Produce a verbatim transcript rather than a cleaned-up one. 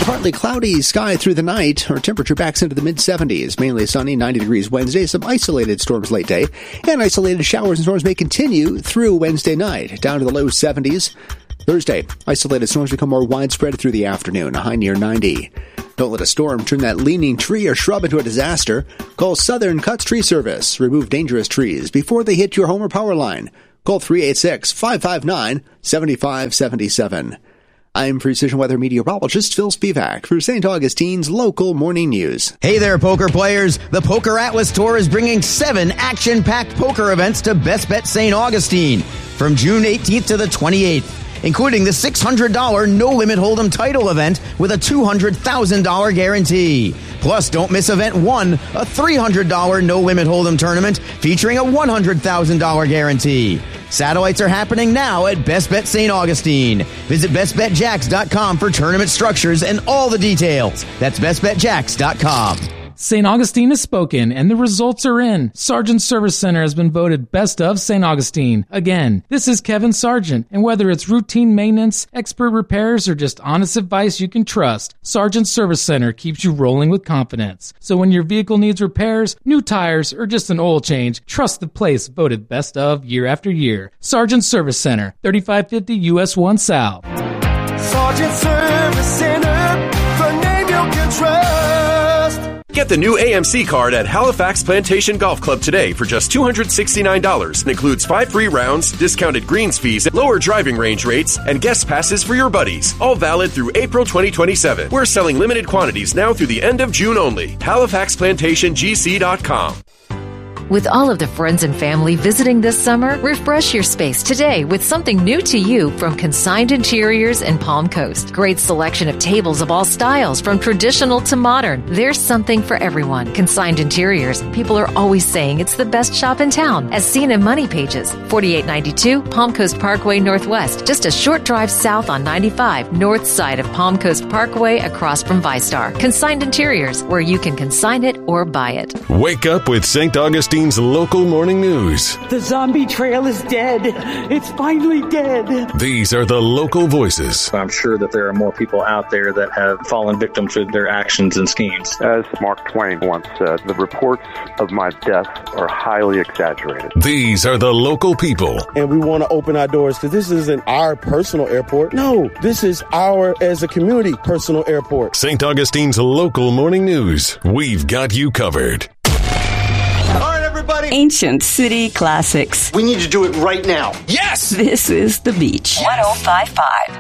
partly cloudy sky through the night. Our temperature backs into the mid-seventies. Mainly sunny, ninety degrees Wednesday. Some isolated storms late day. And isolated showers and storms may continue through Wednesday night. Down to the low seventies. Thursday, isolated storms become more widespread through the afternoon. A high near ninety. Don't let a storm turn that leaning tree or shrub into a disaster. Call Southern Cuts Tree Service. Remove dangerous trees before they hit your home or power line. Call three eight six, five five nine, seven five seven seven. I'm Precision Weather Meteorologist Phil Spivak for Saint Augustine's local morning news. Hey there, poker players. The Poker Atlas Tour is bringing seven action-packed poker events to Best Bet Saint Augustine from June eighteenth to the twenty-eighth, including the six hundred dollars no-limit hold'em title event with a two hundred thousand dollars guarantee. Plus, don't miss Event one, a three hundred dollars no-limit hold'em tournament featuring a one hundred thousand dollars guarantee. Satellites are happening now at Best Bet Saint Augustine. Visit best bet jacks dot com for tournament structures and all the details. That's best bet jacks dot com. Saint Augustine has spoken, and the results are in. Sargent Service Center has been voted Best of Saint Augustine. Again, this is Kevin Sargent, and whether it's routine maintenance, expert repairs, or just honest advice you can trust, Sargent Service Center keeps you rolling with confidence. So when your vehicle needs repairs, new tires, or just an oil change, trust the place voted Best of year after year. Sargent Service Center, thirty-five fifty U S one South. Sargent Service Center, the name you can trust. Get the new A M C card at Halifax Plantation Golf Club today for just two hundred sixty-nine dollars. It includes five free rounds, discounted greens fees, lower driving range rates, and guest passes for your buddies. All valid through April twenty twenty-seven. We're selling limited quantities now through the end of June only. Halifax Plantation G C dot com. With all of the friends and family visiting this summer, refresh your space today with something new to you from Consigned Interiors and Palm Coast. Great selection of tables of all styles, from traditional to modern. There's something for everyone. Consigned Interiors. People are always saying it's the best shop in town, as seen in Money Pages. forty-eight ninety-two Palm Coast Parkway Northwest, just a short drive south on ninety-five, north side of Palm Coast Parkway across from ViStar. Consigned Interiors, where you can consign it or buy it. Wake up with Saint Augustine local morning news. The zombie trail is dead. It's finally dead. These are the local voices. I'm sure that there are more people out there that have fallen victim to their actions and schemes. As Mark Twain once said, the reports of my death are highly exaggerated. These are the local people. And we want to open our doors because this isn't our personal airport. No, this is our, as a community, personal airport. Saint Augustine's local morning news. We've got you covered. Ancient City Classics. We need to do it right now. Yes! This is The Beach. one oh five point five